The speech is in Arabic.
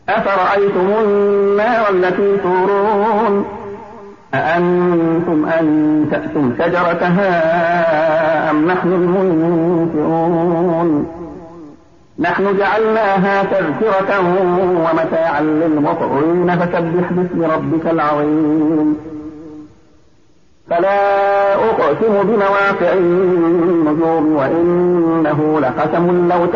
أفرأيتم النار التي تورون أأنتم أنشأتم شجرتها أم نحن المنشئون نحن جعلناها تذكرة ومتاعا للمقوين فسبح باسم ربك العظيم فلا أقسم بمواقع النجوم وإنه لقسم لو